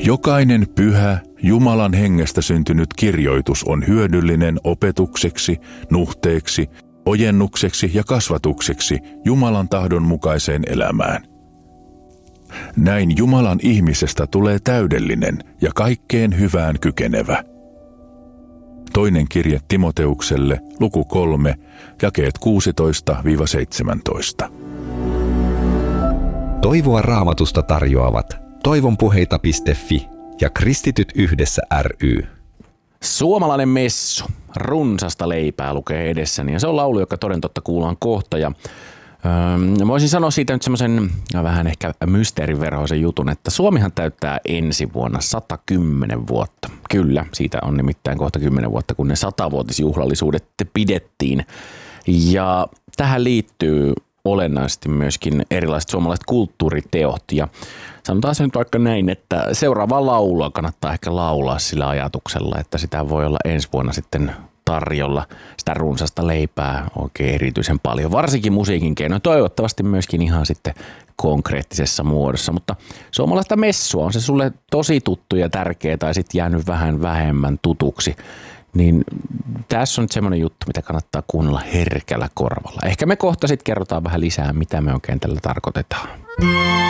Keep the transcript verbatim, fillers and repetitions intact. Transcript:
Jokainen pyhä, Jumalan hengestä syntynyt kirjoitus on hyödyllinen opetukseksi, nuhteeksi, ojennukseksi ja kasvatukseksi Jumalan tahdon mukaiseen elämään. Näin Jumalan ihmisestä tulee täydellinen ja kaikkeen hyvään kykenevä. Toinen kirje Timoteukselle, luku kolme, jakeet kuusitoista seitsemäntoista. Toivoa Raamatusta tarjoavat toivonpuheita piste fi ja Kristityt yhdessä ry. Suomalainen messu, runsasta leipää lukee edessäni ja se on laulu, joka toden totta kuullaan kohta. Ja, öö, voisin sanoa siitä nyt semmoisen vähän ehkä mysteeriverhoisen jutun, että Suomihan täyttää ensi vuonna sata kymmenen vuotta. Kyllä, siitä on nimittäin kohta kymmenen vuotta, kun ne satavuotisjuhlallisuudet pidettiin. Ja tähän liittyy olennaisesti myöskin erilaiset suomalaiset kulttuuriteot ja sanotaan se nyt vaikka näin, että seuraavaa laulua kannattaa ehkä laulaa sillä ajatuksella, että sitä voi olla ensi vuonna sitten tarjolla sitä runsasta leipää oikein erityisen paljon, varsinkin musiikin keinoin, toivottavasti myöskin ihan sitten konkreettisessa muodossa, mutta suomalaista messua, on se sulle tosi tuttu ja tärkeä tai sitten jäänyt vähän vähemmän tutuksi, niin tässä on nyt semmoinen juttu, mitä kannattaa kuunnella herkällä korvalla. Ehkä me kohta sitten kerrotaan vähän lisää, mitä me oikein tällä tarkoitetaan.